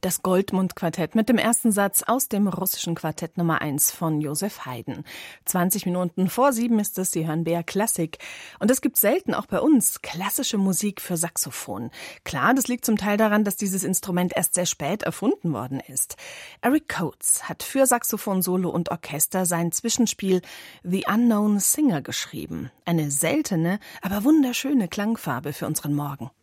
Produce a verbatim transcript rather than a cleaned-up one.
Das Goldmund-Quartett mit dem ersten Satz aus dem russischen Quartett Nummer eins von Joseph Haydn. zwanzig Minuten vor sieben ist es, Sie hören B R Klassik. Und es gibt selten, auch bei uns, klassische Musik für Saxophon. Klar, das liegt zum Teil daran, dass dieses Instrument erst sehr spät erfunden worden ist. Eric Coates hat für Saxophon, Solo und Orchester sein Zwischenspiel The Unknown Singer geschrieben. Eine seltene, aber wunderschöne Klangfarbe für unseren Morgen.